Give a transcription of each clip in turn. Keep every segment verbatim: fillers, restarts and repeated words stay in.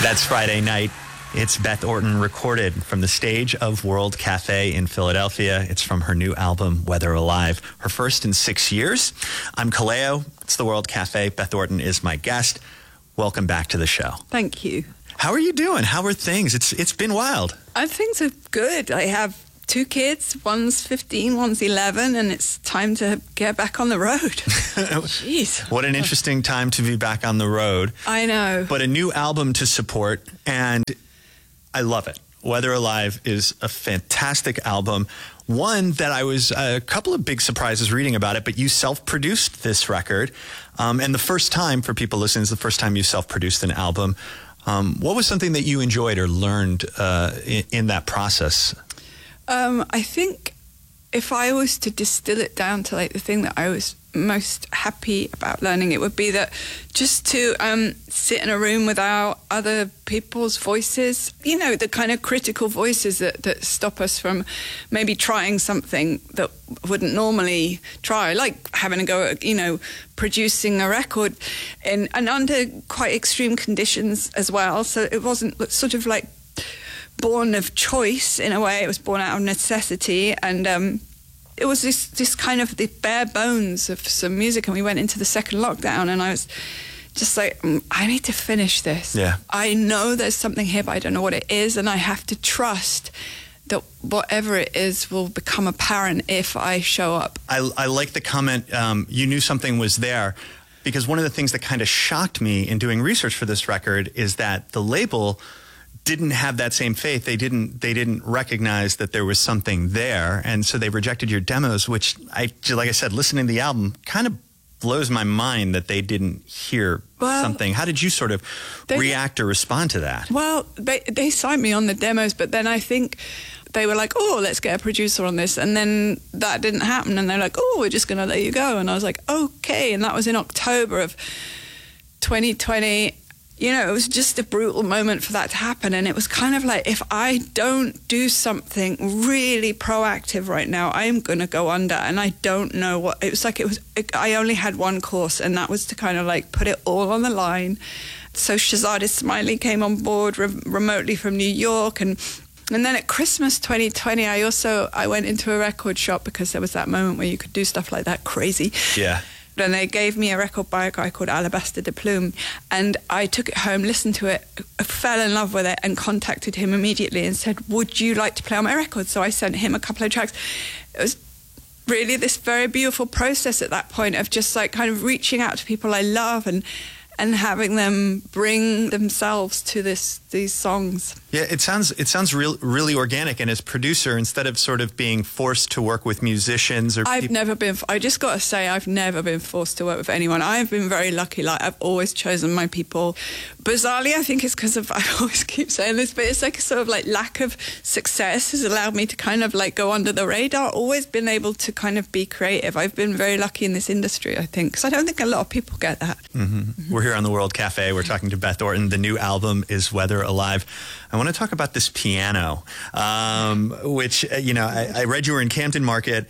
That's Friday night. It's Beth Orton recorded from the stage of World Cafe in Philadelphia. It's from her new album, Weather Alive, her first in six years. I'm Kaleo. It's the World Cafe. Beth Orton is my guest. Welcome back to the show. Thank you. How are you doing? How are things? It's It's been wild. Uh, things are good. I have two kids. One's fifteen, one's eleven, and it's time to get back on the road. Jeez. What an interesting time to be back on the road. I know. But a new album to support, and I love it. Weather Alive is a fantastic album. One that I was a couple of big surprises reading about it, but you self-produced this record. Um, and the first time, for people listening, is the first time you self-produced an album. Um, what was something that you enjoyed or learned uh, in, in that process? Um, I think if I was to distill it down to like the thing that I was most happy about learning, it would be that just to um, sit in a room without other people's voices, you know, the kind of critical voices that, that stop us from maybe trying something that wouldn't normally try, like having a go at, you know, producing a record in, and under quite extreme conditions as well. So it wasn't sort of like born of choice in a way. It was born out of necessity, and um, it was this this kind of the bare bones of some music. And we went into the second lockdown, and I was just like, mm, I need to finish this. Yeah. I know there's something here, but I don't know what it is, and I have to trust that whatever it is will become apparent if I show up. I, I like the comment, um, you knew something was there, because one of the things that kind of shocked me in doing research for this record is that the label didn't have that same faith. They didn't they didn't recognize that there was something there, and so they rejected your demos, which, I like I said, listening to the album kind of blows my mind that they didn't hear well, something. How did you sort of they, react or respond to that? Well, they, they signed me on the demos, but then I think they were like, oh, let's get a producer on this, and then that didn't happen, and they're like, oh, we're just going to let you go. And I was like, okay, and that was in October of twenty twenty. You know, it was just a brutal moment for that to happen. And it was kind of like, if I don't do something really proactive right now, I am going to go under. And I don't know what, it was like, it was, it, I only had one course, and that was to kind of like put it all on the line. So Shahzada Smiley came on board re- remotely from New York. And and then at Christmas twenty twenty, I also, I went into a record shop because there was that moment where you could do stuff like that crazy. Yeah. And they gave me a record by a guy called Alabaster de Plume, and I took it home, listened to it, fell in love with it, and contacted him immediately and said, would you like to play on my record? So I sent him a couple of tracks. It was really this very beautiful process at that point of just like kind of reaching out to people I love and and having them bring themselves to this these songs. Yeah, it sounds it sounds real, really organic. And as producer, instead of sort of being forced to work with musicians or I've people- never been, I just got to say, I've never been forced to work with anyone. I've been very lucky. Like, I've always chosen my people. Bizarrely, I think it's because of, I always keep saying this, but it's like a sort of like lack of success has allowed me to kind of like go under the radar, always been able to kind of be creative. I've been very lucky in this industry, I think, because I don't think a lot of people get that. Mm-hmm. Mm-hmm. We're here on the World Cafe. We're talking to Beth Orton. The new album is Weather Alive. I want to talk about this piano, um, which, uh, you know, I, I read you were in Camden Market,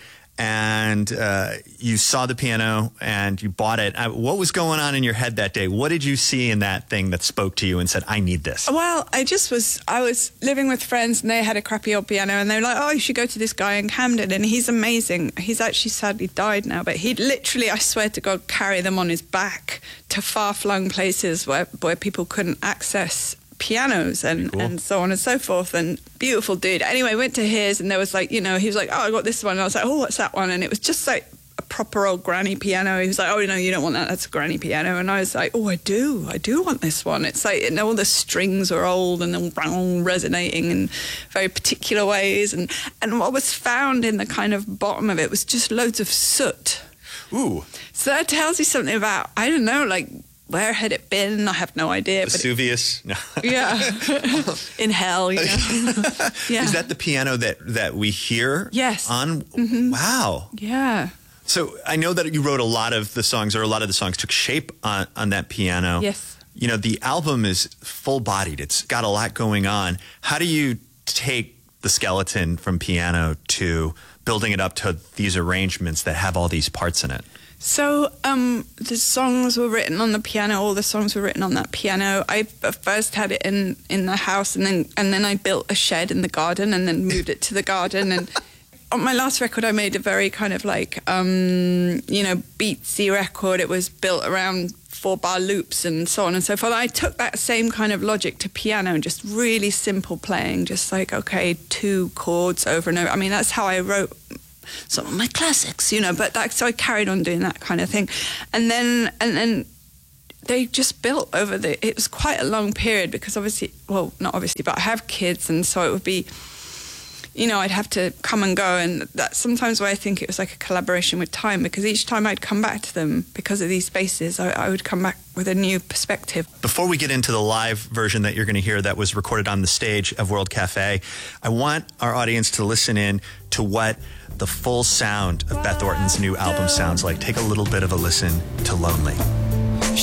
and uh, you saw the piano and you bought it. Uh, what was going on in your head that day? What did you see in that thing that spoke to you and said, I need this? Well, I just was, I was living with friends, and they had a crappy old piano, and they were like, oh, you should go to this guy in Camden, and he's amazing. He's actually sadly died now, but he'd literally, I swear to God, carry them on his back to far-flung places where, where people couldn't access pianos and, cool. and so on and so forth. And beautiful dude. Anyway, went to his, and there was like, you know, he was like, oh, I got this one. And I was like, oh, what's that one? And it was just like a proper old granny piano. He was like, oh, no, you don't want that. That's a granny piano. And I was like, oh, I do. I do want this one. It's like, you know, all the strings are old and they're resonating in very particular ways. And, and what was found in the kind of bottom of it was just loads of soot. Ooh. So that tells you something about, I don't know, like, where had it been? I have no idea. Vesuvius? But it, no. Yeah. In hell, you know. Yeah. Is that the piano that, that we hear? Yes. On? Mm-hmm. Wow. Yeah. So I know that you wrote a lot of the songs, or a lot of the songs took shape on, on that piano. Yes. You know, the album is full-bodied. It's got a lot going on. How do you take the skeleton from piano to building it up to these arrangements that have all these parts in it? So um, the songs were written on the piano. All the songs were written on that piano. I first had it in, in the house, and then and then I built a shed in the garden, and then moved it to the garden. And on my last record, I made a very kind of like um, you know beatsy record. It was built around four bar loops and so on and so forth. I took that same kind of logic to piano, and just really simple playing, just like okay, two chords over and over. I mean, that's how I wrote some of my classics, you know, but that, so I carried on doing that kind of thing. And then, and then they just built over the, it was quite a long period because obviously, well, not obviously, but I have kids, and so it would be, you know, I'd have to come and go, and that's sometimes why I think it was like a collaboration with time, because each time I'd come back to them, because of these spaces, I, I would come back with a new perspective. Before we get into the live version that you're going to hear that was recorded on the stage of World Cafe, I want our audience to listen in to what the full sound of Beth Orton's new album sounds like. Take a little bit of a listen to Lonely.